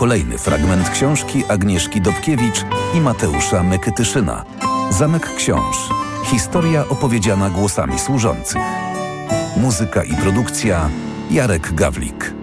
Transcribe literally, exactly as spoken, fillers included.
kolejny fragment książki Agnieszki Dobkiewicz i Mateusza Mykytyszyna. Zamek Książ. Historia opowiedziana głosami służących. Muzyka i produkcja Jarek Gawlik.